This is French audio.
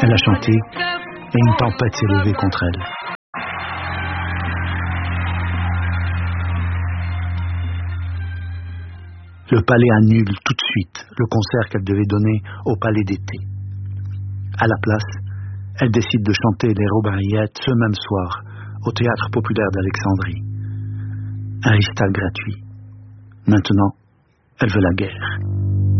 Elle a chanté et une tempête s'est levée contre elle. Le palais annule tout de suite le concert qu'elle devait donner au palais d'été. À la place, elle décide de chanter les Roubaïettes ce même soir au Théâtre populaire d'Alexandrie. Un récital gratuit. Maintenant, elle veut la guerre.